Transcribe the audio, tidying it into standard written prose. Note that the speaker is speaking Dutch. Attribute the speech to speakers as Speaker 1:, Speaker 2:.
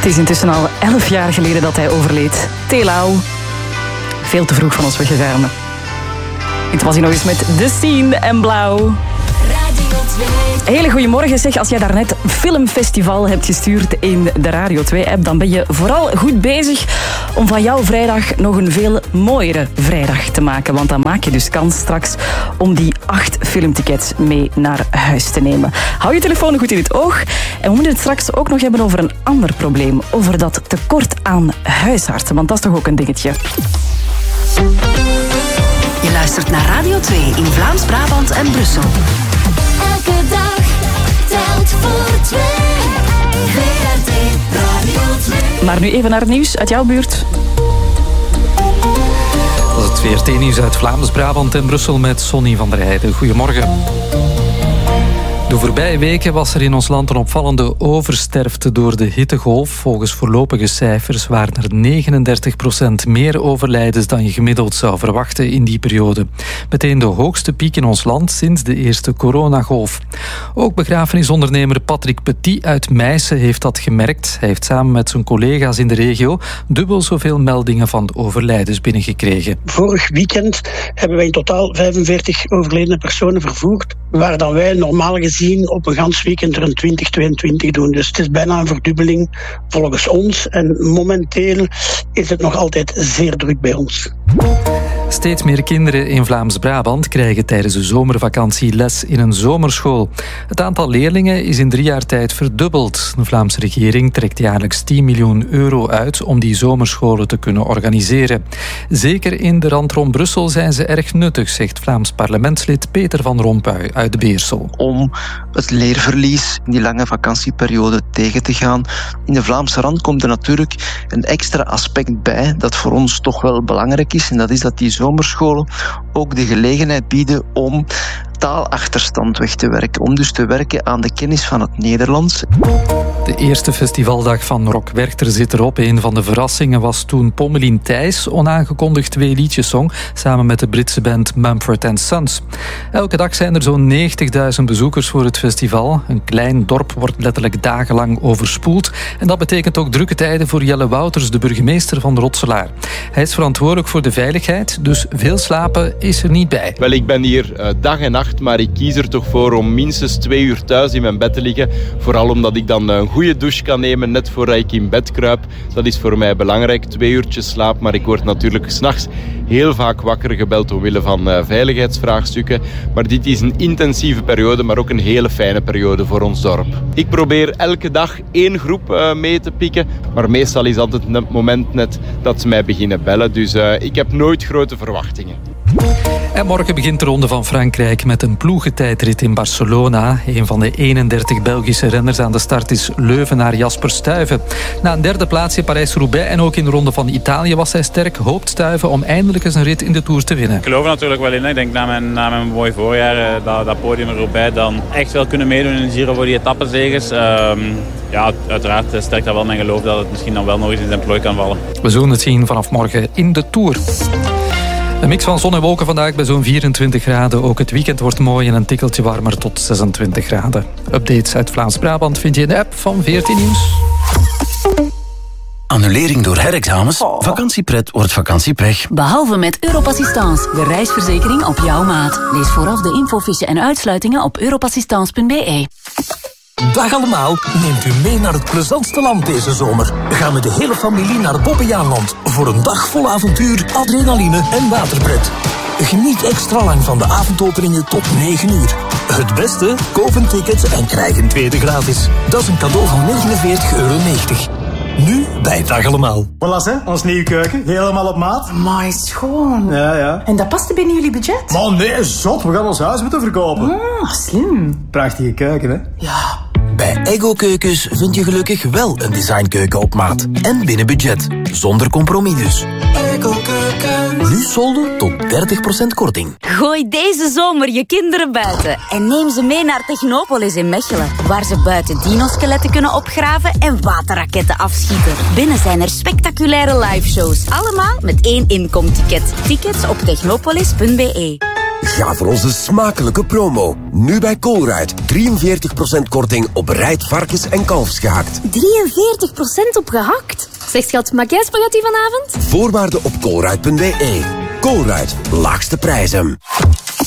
Speaker 1: is intussen al 11 jaar geleden dat hij overleed. Telau. Veel te vroeg van ons weggegaan. Dit was hij nog eens met The Scene en Blauw. Hele goedemorgen. Zeg, als jij daarnet Filmfestival hebt gestuurd in de Radio 2-app, dan ben je vooral goed bezig om van jouw vrijdag nog een veel mooiere vrijdag te maken. Want dan maak je dus kans straks om die 8 filmtickets mee naar huis te nemen. Hou je telefoon goed in het oog. En we moeten het straks ook nog hebben over een ander probleem. Over dat tekort aan huisartsen. Want dat is toch ook een dingetje.
Speaker 2: Je luistert naar Radio 2 in Vlaams-Brabant en Brussel.
Speaker 3: Elke dag telt voor 2. VRT Radio 2.
Speaker 1: Maar nu even naar het nieuws uit jouw buurt.
Speaker 4: Dat is het VRT-nieuws uit Vlaams-Brabant en Brussel met Sonny van der Heijden. Goedemorgen. De voorbije weken was er in ons land een opvallende oversterfte door de hittegolf. Volgens voorlopige cijfers waren er 39% meer overlijdens dan je gemiddeld zou verwachten in die periode. Meteen de hoogste piek in ons land sinds de eerste coronagolf. Ook begrafenisondernemer Patrick Petit uit Meissen heeft dat gemerkt. Hij heeft samen met zijn collega's in de regio dubbel zoveel meldingen van overlijdens binnengekregen.
Speaker 5: Vorig weekend hebben wij in totaal 45 overledene personen vervoerd, waar dan wij normaal gezien op een gans weekend er een 20-22 doen. Dus het is bijna een verdubbeling volgens ons. En momenteel is het nog altijd zeer druk bij ons.
Speaker 4: Steeds meer kinderen in Vlaams-Brabant krijgen tijdens de zomervakantie les in een zomerschool. Het aantal leerlingen is in 3 jaar tijd verdubbeld. De Vlaamse regering trekt jaarlijks 10 miljoen euro uit om die zomerscholen te kunnen organiseren. Zeker in de rand rond Brussel zijn ze erg nuttig, zegt Vlaams parlementslid Peter van Rompuy uit de Beersel.
Speaker 6: Om het leerverlies in die lange vakantieperiode tegen te gaan. In de Vlaamse rand komt er natuurlijk een extra aspect bij dat voor ons toch wel belangrijk is. En dat is dat die zomerscholen ook de gelegenheid bieden om taalachterstand weg te werken. Om dus te werken aan de kennis van het Nederlands.
Speaker 4: De eerste festivaldag van Rock Werchter zit erop. Een van de verrassingen was toen Pommelien Thijs onaangekondigd 2 liedjes zong, samen met de Britse band Mumford & Sons. Elke dag zijn er zo'n 90.000 bezoekers voor het festival. Een klein dorp wordt letterlijk dagenlang overspoeld. En dat betekent ook drukke tijden voor Jelle Wouters, de burgemeester van Rotselaar. Hij is verantwoordelijk voor de veiligheid, dus veel slapen is er niet bij.
Speaker 7: Wel, ik ben hier dag en nacht, maar ik kies er toch voor om minstens 2 uur thuis in mijn bed te liggen. Vooral omdat ik dan een goede douche kan nemen net voordat ik in bed kruip. Dat is voor mij belangrijk, 2 uurtjes slaap. Maar ik word natuurlijk 's nachts heel vaak wakker gebeld omwille van veiligheidsvraagstukken. Maar dit is een intensieve periode, maar ook een hele fijne periode voor ons dorp. Ik probeer elke dag 1 groep mee te pikken. Maar meestal is altijd het moment net dat ze mij beginnen bellen. Dus ik heb nooit grote verwachtingen.
Speaker 4: En morgen begint de Ronde van Frankrijk met een ploegentijdrit in Barcelona. Een van de 31 Belgische renners aan de start is Leuvenaar Jasper Stuyven. Na een 3e plaats in Parijs-Roubaix en ook in de Ronde van Italië was hij sterk. Hoopt Stuyven om eindelijk eens een rit in de Tour te winnen.
Speaker 8: Ik geloof er natuurlijk wel in. Ik denk na mijn mooi voorjaar, dat podium in Roubaix, dan echt wel kunnen meedoen in de Giro voor die etappenzegers. Ja, uiteraard sterkt dat wel mijn geloof dat het misschien dan wel nog eens in zijn plooi kan vallen.
Speaker 4: We zullen het zien vanaf morgen in de Tour. Een mix van zon en wolken vandaag bij zo'n 24 graden. Ook het weekend wordt mooi en een tikkeltje warmer tot 26 graden. Updates uit Vlaams-Brabant vind je in de app van VRT Nieuws.
Speaker 9: Annulering door herexamens? Vakantiepret wordt vakantiepech.
Speaker 2: Behalve met Europassistance, de reisverzekering op jouw maat. Lees vooraf de infofiche en uitsluitingen op europassistance.be.
Speaker 9: Dag allemaal, neemt u mee naar het plezantste land deze zomer. Gaan we de hele familie naar Bobbejaanland voor een dag vol avontuur, adrenaline en waterpret. Geniet extra lang van de avondopeningen tot 9 uur. Het beste? Koop een ticket en krijg een tweede gratis. Dat is een cadeau van €49,90. Nu bij Dag allemaal.
Speaker 10: Voilà, hè, ons nieuwe keuken. Helemaal op maat.
Speaker 11: Amai, schoon.
Speaker 10: Ja.
Speaker 11: En dat past binnen jullie budget?
Speaker 10: Maar nee, zot. We gaan ons huis moeten verkopen.
Speaker 11: Slim.
Speaker 10: Prachtige keuken, hè?
Speaker 11: Ja.
Speaker 9: Bij Ego Keukens vind je gelukkig wel een designkeuken op maat. En binnen budget. Zonder compromis dus.
Speaker 11: Ego Keukens.
Speaker 9: Nu solden tot 30% korting.
Speaker 12: Gooi deze zomer je kinderen buiten en neem ze mee naar Technopolis in Mechelen, waar ze buiten dinoskeletten kunnen opgraven en waterraketten afschieten. Binnen zijn er spectaculaire liveshows, allemaal met 1 inkomticket. Tickets op technopolis.be.
Speaker 13: Ga voor onze smakelijke promo. Nu bij Colruyt. 43% korting op rijt, varkens en kalfsgehakt.
Speaker 14: 43% op gehakt? Zeg schat, maak jij spaghetti vanavond?
Speaker 13: Voorwaarden op colruyt.be. Colruyt. Laagste prijzen.